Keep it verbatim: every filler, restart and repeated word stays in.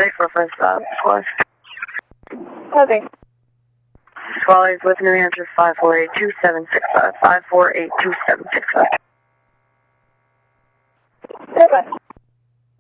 Drake for first stop, Squash. Okay. Squallies with New Hampshire five four eight two seven six five, five four eight two seven six five.